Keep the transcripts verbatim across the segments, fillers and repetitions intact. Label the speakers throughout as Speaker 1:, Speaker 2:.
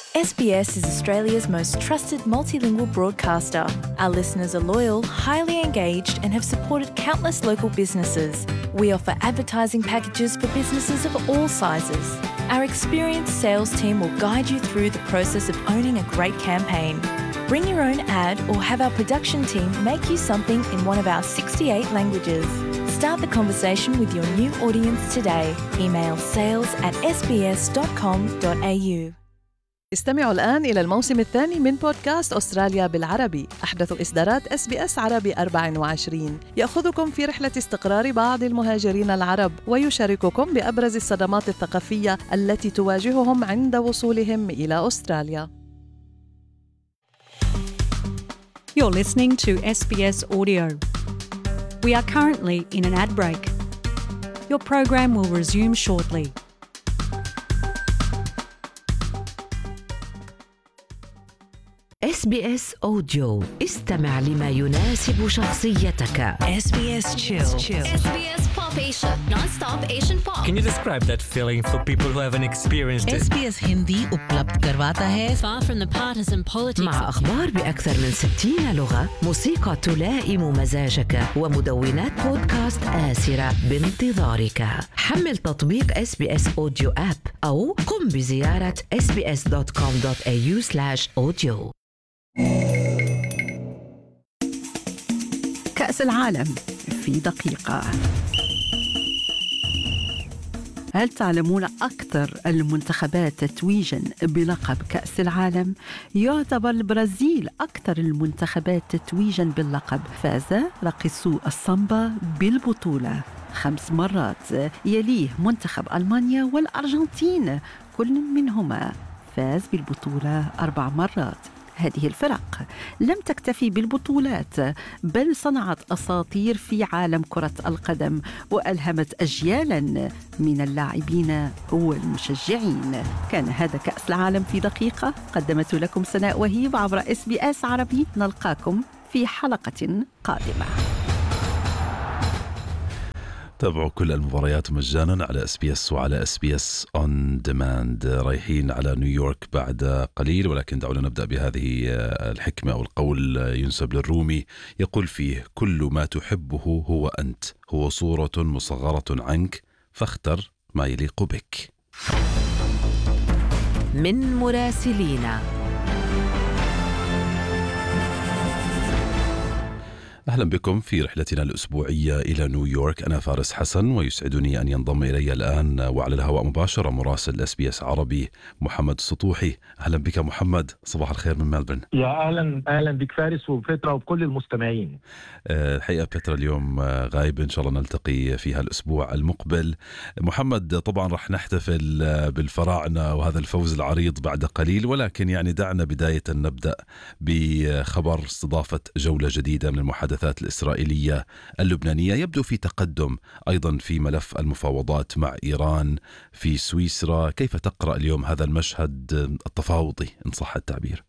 Speaker 1: S B S is Australia's most trusted multilingual broadcaster. Our listeners are loyal, highly engaged, and have supported countless local businesses. We offer advertising packages for businesses of all sizes. Our experienced sales team will guide you through the process of owning a great campaign. Bring your own ad or have our production team make you something in one of our sixty-eight languages. Start the conversation with your new audience today. Email sales at s b s dot com dot a u.
Speaker 2: استمعوا الآن إلى الموسم الثاني من بودكاست أستراليا بالعربي، أحدث إصدارات إس بي إس عربي أربعة وعشرين، يأخذكم في رحلة استقرار بعض المهاجرين العرب ويشارككم بأبرز الصدمات الثقافية التي تواجههم عند وصولهم إلى أستراليا.
Speaker 3: You're listening to S B S Audio. We are currently in an ad break. Your program will resume shortly.
Speaker 4: إس بي إس Audio. استمع لما يناسب شخصيتك.
Speaker 5: إس بي إس Chill.
Speaker 6: إس بي إس Pop Asia, non-stop Asian pop.
Speaker 7: Can you describe that feeling for people who haven't experienced it?
Speaker 5: إس بي إس हिंदी उपलब्ध करवाता है.
Speaker 6: Far from the partisan politics.
Speaker 4: مع أخبار بأكثر من ستين لغة، موسيقى تلائم مزاجك، ومدونات بودكاست آسرة بانتظارك. حمل تطبيق إس بي إس Audio App أو قم بزيارة اس بي اس دوت كوم دوت إيه يو سلاش أوديو.
Speaker 8: كأس العالم في دقيقة. هل تعلمون أكثر المنتخبات تتويجاً بلقب كأس العالم؟ يعتبر البرازيل أكثر المنتخبات تتويجاً باللقب. فاز راقصو السامبا بالبطولة خمس مرات، يليه منتخب ألمانيا والأرجنتين، كل منهما فاز بالبطولة أربع مرات. هذه الفرق لم تكتفي بالبطولات، بل صنعت أساطير في عالم كرة القدم وألهمت أجيالا من اللاعبين والمشجعين. كان هذا كأس العالم في دقيقة، قدمت لكم سناء وهيب عبر إس بي إس عربي. نلقاكم في حلقة قادمة.
Speaker 9: تابعوا كل المباريات مجانا على اس بي اس وعلى اس بي اس اون ديماند. رايحين على نيويورك بعد قليل، ولكن دعونا نبدأ بهذه الحكمة أو القول ينسب للرومي، يقول فيه: كل ما تحبه هو أنت، هو صورة مصغرة عنك، فاختر ما يليق بك.
Speaker 4: من مراسلينا.
Speaker 9: أهلا بكم في رحلتنا الأسبوعية إلى نيويورك. أنا فارس حسن، ويسعدني أن ينضم إلي الآن وعلى الهواء مباشرة مراسل اس بي اس عربي محمد السطوحي. أهلا بك محمد، صباح الخير من ملبورن.
Speaker 10: يا أهلا أهلا بك فارس وبترا وبكل المستمعين.
Speaker 9: الحقيقة بترا اليوم غايب، إن شاء الله نلتقي فيها الأسبوع المقبل. محمد، طبعا رح نحتفل بالفراعنة وهذا الفوز العريض بعد قليل، ولكن يعني دعنا بداية نبدأ بخبر استضافة جولة جديدة من المحادثات الإسرائيلية اللبنانية. يبدو في تقدم أيضا في ملف المفاوضات مع إيران في سويسرا. كيف تقرأ اليوم هذا المشهد التفاوضي إن صح التعبير؟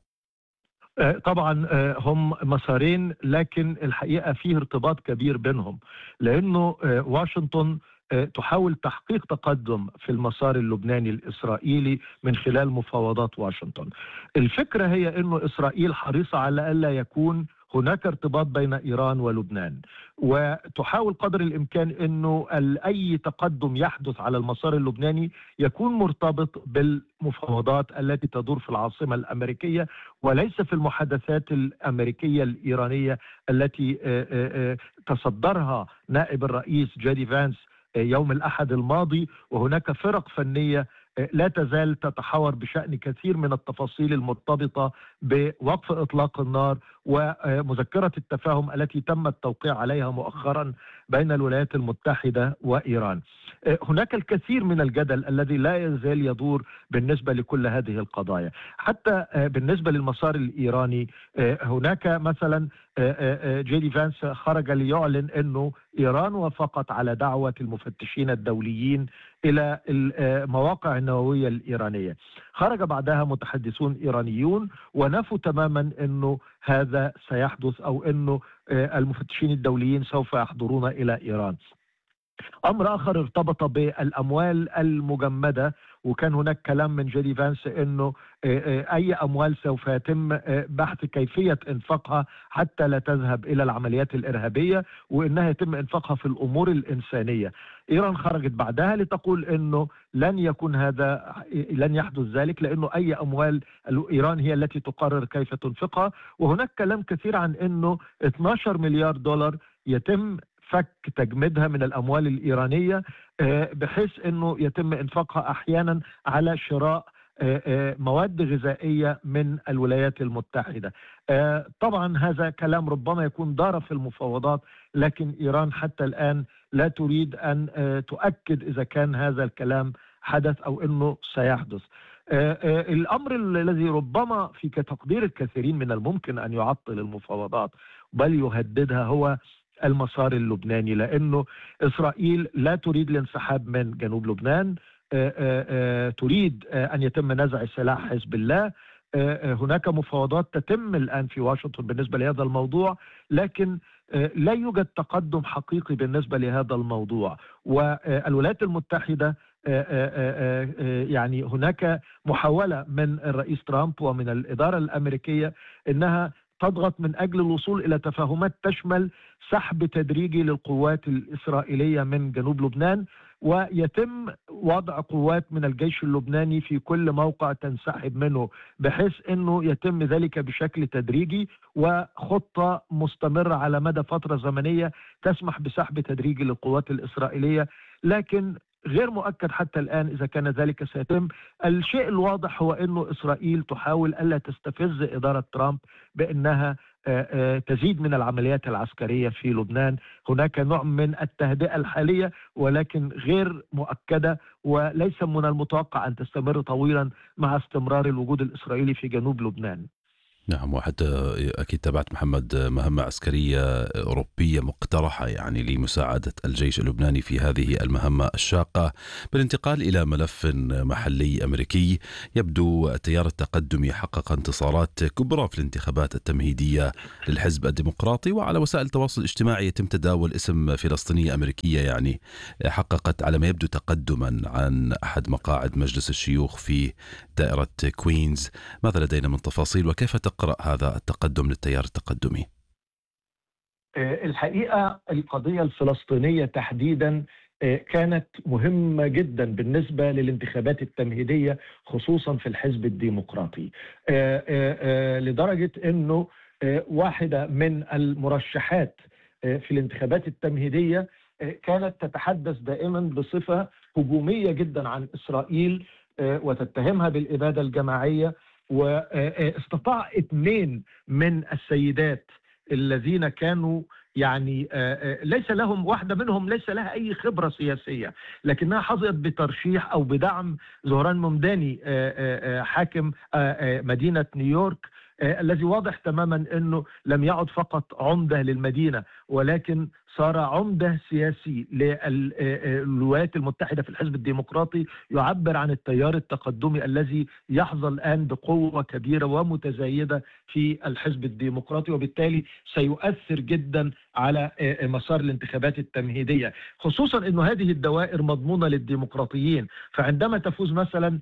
Speaker 10: طبعا هم مسارين، لكن الحقيقة فيه ارتباط كبير بينهم، لأنه واشنطن تحاول تحقيق تقدم في المسار اللبناني الإسرائيلي من خلال مفاوضات واشنطن. الفكرة هي أنه إسرائيل حريصة على ألا يكون هناك ارتباط بين إيران ولبنان، وتحاول قدر الإمكان أنه أي تقدم يحدث على المسار اللبناني يكون مرتبط بالمفاوضات التي تدور في العاصمة الأمريكية، وليس في المحادثات الأمريكية الإيرانية التي تصدرها نائب الرئيس جيدي فانس يوم الأحد الماضي. وهناك فرق فنية لا تزال تتحاور بشأن كثير من التفاصيل المرتبطة بوقف إطلاق النار ومذكرة التفاهم التي تم التوقيع عليها مؤخرا بين الولايات المتحدة وإيران. هناك الكثير من الجدل الذي لا يزال يدور بالنسبة لكل هذه القضايا. حتى بالنسبة للمسار الإيراني، هناك مثلا جيدي فانس خرج ليعلن أنه إيران وافقت على دعوة المفتشين الدوليين إلى المواقع النووية الإيرانية. خرج بعدها متحدثون إيرانيون ونفوا تماما أنه هذا سيحدث أو أنه المفتشين الدوليين سوف يحضرون إلى إيران. أمر آخر ارتبط بالأموال المجمدة، وكان هناك كلام من جيري فانس أنه أي أموال سوف يتم بحث كيفية إنفاقها حتى لا تذهب إلى العمليات الإرهابية، وإنها يتم إنفاقها في الأمور الإنسانية. إيران خرجت بعدها لتقول أنه لن يكون هذا، لن يحدث ذلك، لأنه أي أموال إيران هي التي تقرر كيف تنفقها. وهناك كلام كثير عن أنه اثني عشر مليار دولار يتم فك تجميدها من الأموال الإيرانية، بحيث أنه يتم إنفاقها أحيانا على شراء مواد غذائية من الولايات المتحدة. طبعا هذا كلام ربما يكون دار في المفاوضات، لكن إيران حتى الآن لا تريد أن تؤكد إذا كان هذا الكلام حدث أو أنه سيحدث. الأمر الذي ربما في تقدير الكثيرين من الممكن أن يعطل المفاوضات بل يهددها هو المسار اللبناني، لأنه إسرائيل لا تريد الانسحاب من جنوب لبنان، تريد أن يتم نزع سلاح حزب الله. هناك مفاوضات تتم الآن في واشنطن بالنسبة لهذا الموضوع، لكن لا يوجد تقدم حقيقي بالنسبة لهذا الموضوع. والولايات المتحدة يعني هناك محاولة من الرئيس ترامب ومن الإدارة الأمريكية أنها تضغط من أجل الوصول إلى تفاهمات تشمل سحب تدريجي للقوات الإسرائيلية من جنوب لبنان، ويتم وضع قوات من الجيش اللبناني في كل موقع تنسحب منه، بحيث أنه يتم ذلك بشكل تدريجي وخطة مستمرة على مدى فترة زمنية تسمح بسحب تدريجي للقوات الإسرائيلية، لكن غير مؤكد حتى الآن إذا كان ذلك سيتم. الشيء الواضح هو أنه إسرائيل تحاول ألا تستفز إدارة ترامب بأنها تزيد من العمليات العسكرية في لبنان. هناك نوع من التهدئة الحالية ولكن غير مؤكدة، وليس من المتوقع أن تستمر طويلا مع استمرار الوجود الإسرائيلي في جنوب لبنان.
Speaker 9: نعم، وحتى أكيد تابعت محمد مهمة عسكرية أوروبية مقترحة يعني لمساعدة الجيش اللبناني في هذه المهمة الشاقة. بالانتقال إلى ملف محلي أمريكي، يبدو التيار التقدمي حقق انتصارات كبرى في الانتخابات التمهيدية للحزب الديمقراطي، وعلى وسائل التواصل الاجتماعي يتم تداول اسم فلسطينية أمريكية يعني حققت على ما يبدو تقدما عن أحد مقاعد مجلس الشيوخ في دائرة كوينز. ماذا لدينا من تفاصيل وكيف تقرأ هذا التقدم للتيار التقدمي؟
Speaker 10: الحقيقة القضية الفلسطينية تحديدا كانت مهمة جدا بالنسبة للانتخابات التمهيدية خصوصا في الحزب الديمقراطي، لدرجة أنه واحدة من المرشحات في الانتخابات التمهيدية كانت تتحدث دائما بصفة هجومية جدا عن إسرائيل وتتهمها بالإبادة الجماعية. واستطاع اثنين من السيدات الذين كانوا يعني ليس لهم، واحدة منهم ليس لها أي خبرة سياسية لكنها حظيت بترشيح أو بدعم زهران ممداني حاكم مدينة نيويورك، الذي واضح تماما أنه لم يعد فقط عمدة للمدينة ولكن صار عمدة سياسي للولايات المتحدة في الحزب الديمقراطي، يعبر عن التيار التقدمي الذي يحظى الآن بقوة كبيرة ومتزايدة في الحزب الديمقراطي، وبالتالي سيؤثر جدا على مسار الانتخابات التمهيدية، خصوصا أنه هذه الدوائر مضمونة للديمقراطيين. فعندما تفوز مثلا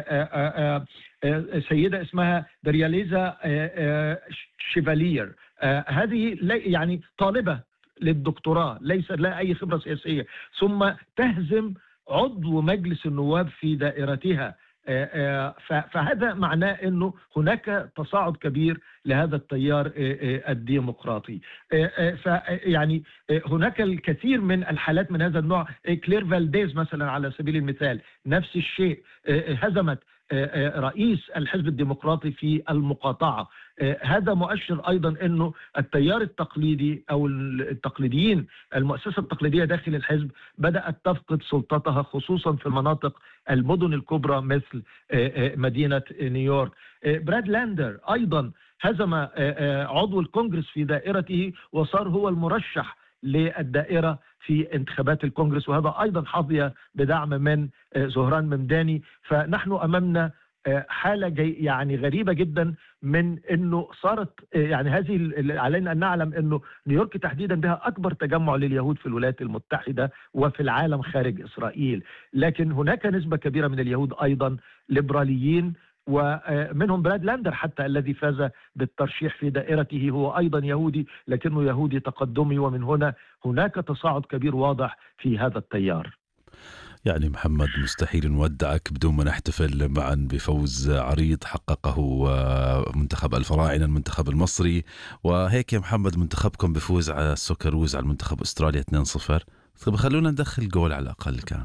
Speaker 10: سيدة اسمها درياليزا شيفالير، هذه يعني طالبة للدكتوراه ليس لها أي خبرة سياسية، ثم تهزم عضو مجلس النواب في دائرتها، فهذا معناه أنه هناك تصاعد كبير لهذا التيار الديمقراطي. فيعني هناك الكثير من الحالات من هذا النوع. كلير فالديز مثلا على سبيل المثال نفس الشيء، هزمت رئيس الحزب الديمقراطي في المقاطعة. هذا مؤشر أيضا أنه التيار التقليدي أو التقليديين، المؤسسة التقليدية داخل الحزب بدأت تفقد سلطتها خصوصا في المناطق المدن الكبرى مثل مدينة نيويورك. براد لاندر أيضا هزم عضو الكونغرس في دائرته وصار هو المرشح للدائرة في انتخابات الكونغرس، وهذا أيضا حظي بدعم من زهران ممداني. فنحن أمامنا حالة جي يعني غريبة جدا من أنه صارت يعني هذه علينا أن نعلم أنه نيويورك تحديدا بها أكبر تجمع لليهود في الولايات المتحدة وفي العالم خارج إسرائيل، لكن هناك نسبة كبيرة من اليهود أيضا ليبراليين، ومنهم براد لاندر حتى الذي فاز بالترشيح في دائرته هو أيضا يهودي، لكنه يهودي تقدمي، ومن هنا هناك تصاعد كبير واضح في هذا التيار.
Speaker 9: يعني محمد مستحيل نودعك بدون ما نحتفل معا بفوز عريض حققه منتخب الفراعنة المنتخب المصري، وهيك يا محمد منتخبكم بفوز على السوكروز على المنتخب أستراليا اثنين صفر. طيب خلونا ندخل جول على الأقل كان.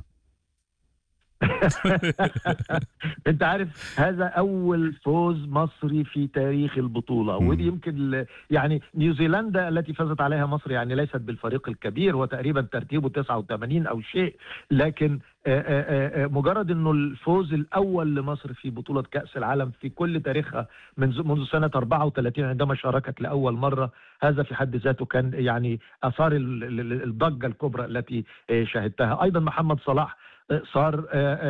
Speaker 10: انت عارف هذا اول فوز مصري في تاريخ البطولة، ودي يمكن يعني نيوزيلندا التي فازت عليها مصر يعني ليست بالفريق الكبير وتقريبا ترتيبه تسعة وثمانين او شيء، لكن آآ آآ مجرد انه الفوز الاول لمصر في بطولة كأس العالم في كل تاريخها منذ منذ سنة أربعة وثلاثين عندما شاركت لأول مرة، هذا في حد ذاته كان يعني اثار الضجة الكبرى التي شاهدتها. ايضا محمد صلاح صار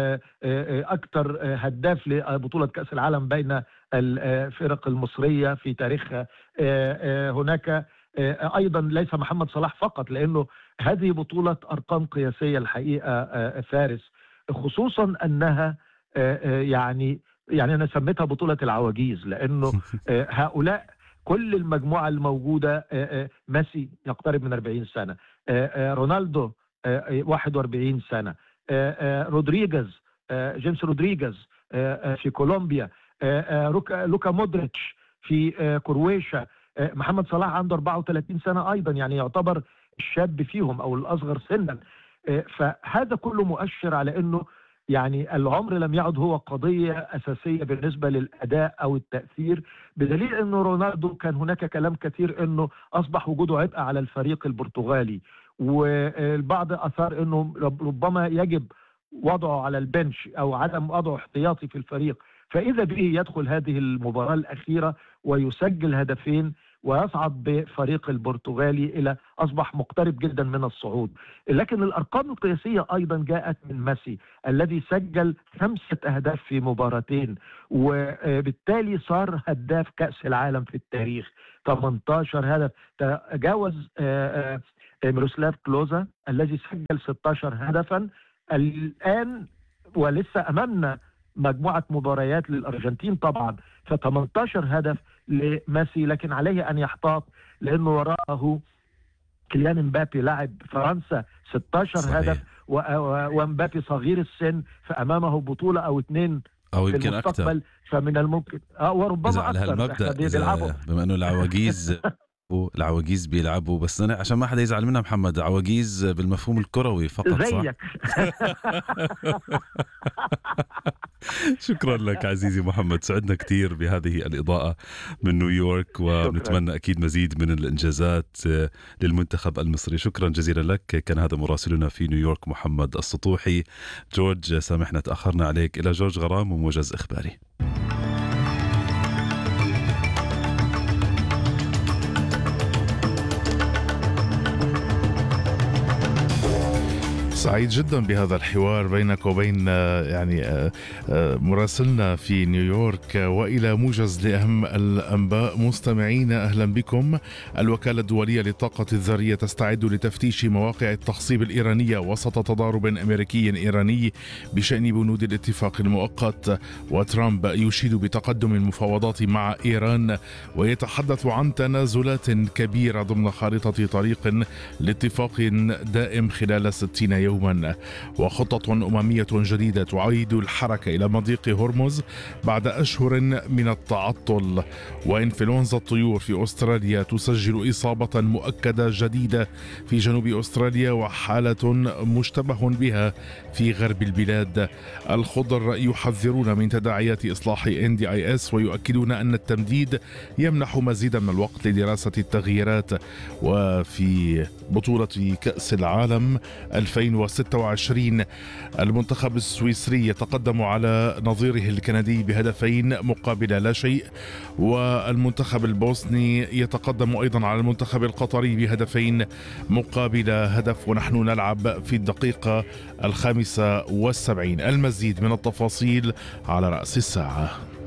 Speaker 10: أكثر هداف لبطولة كأس العالم بين الفرق المصرية في تاريخها. هناك أيضا ليس محمد صلاح فقط، لأنه هذه بطولة أرقام قياسية الحقيقة فارس، خصوصا أنها يعني يعني أنا سميتها بطولة العواجيز، لأنه هؤلاء كل المجموعة الموجودة، ميسي يقترب من أربعين سنة، رونالدو واحد وأربعين سنة، رودريغيز جيمس رودريغيز في كولومبيا، لوكا مودريتش في كرواتيا، محمد صلاح عنده أربعة وثلاثين سنة أيضا، يعني يعتبر الشاب فيهم أو الأصغر سنا. فهذا كله مؤشر على أنه يعني العمر لم يعد هو قضية أساسية بالنسبة للأداء أو التأثير، بدليل أنه رونالدو كان هناك كلام كثير أنه أصبح وجوده عبء على الفريق البرتغالي، والبعض أثار أنه ربما يجب وضعه على البنش أو عدم وضعه احتياطي في الفريق، فإذا به يدخل هذه المباراة الأخيرة ويسجل هدفين ويصعد بفريق البرتغالي إلى أصبح مقترب جدا من الصعود. لكن الأرقام القياسية أيضا جاءت من ميسي الذي سجل خمسة أهداف في مباراتين، وبالتالي صار هداف كأس العالم في التاريخ، ثمانية عشر هدف، تجاوز ميروسلاف كلوزا الذي سجل ستة عشر هدفا. الآن ولسه أمامنا مجموعة مباريات للأرجنتين طبعا، ف18 هدف لميسي، لكن عليه أن يحتاط لأنه وراءه كيليان امبابي لاعب فرنسا ستة عشر صحيح. هدف، وامبابي صغير السن، فأمامه بطولة أو اثنين
Speaker 9: أو يمكن أكثر،
Speaker 10: فمن الممكن آه وربما
Speaker 9: على هالمبدأ بما أنه العواجيز العواجيز بيلعبوا، بس أنا عشان ما حدا يزعل منها محمد، عواجيز بالمفهوم الكروي فقط
Speaker 10: زيك.
Speaker 9: شكرا لك عزيزي محمد، سعدنا كتير بهذه الإضاءة من نيويورك، ونتمنى أكيد مزيد من الإنجازات للمنتخب المصري. شكرا جزيلا لك. كان هذا مراسلنا في نيويورك محمد السطوحي. جورج سامحنا تأخرنا عليك. إلى جورج غرام وموجز إخباري.
Speaker 11: سعيد جدا بهذا الحوار بينك وبين يعني مراسلنا في نيويورك. وإلى موجز لأهم الأنباء مستمعين، أهلا بكم. الوكالة الدولية للطاقة الذرية تستعد لتفتيش مواقع التخصيب الإيرانية وسط تضارب أمريكي إيراني بشأن بنود الاتفاق المؤقت. وترامب يشيد بتقدم المفاوضات مع إيران ويتحدث عن تنازلات كبيرة ضمن خارطة طريق لاتفاق دائم خلال ستين يوما. وخطة أممية جديدة تعيد الحركة إلى مضيق هرمز بعد أشهر من التعطل. وإنفلونزا الطيور في أستراليا تسجل إصابة مؤكدة جديدة في جنوب أستراليا وحالة مشتبه بها في غرب البلاد. الخضر يحذرون من تداعيات إصلاح إن دي آي إس ويؤكدون أن التمديد يمنح مزيدا من الوقت لدراسة التغييرات. وفي بطولة كأس العالم ألفين وستة وعشرين المنتخب السويسري يتقدم على نظيره الكندي بهدفين مقابل لا شيء، والمنتخب البوسني يتقدم أيضا على المنتخب القطري بهدفين مقابل هدف، ونحن نلعب في الدقيقة الخامسة والسبعين. المزيد من التفاصيل على رأس الساعة.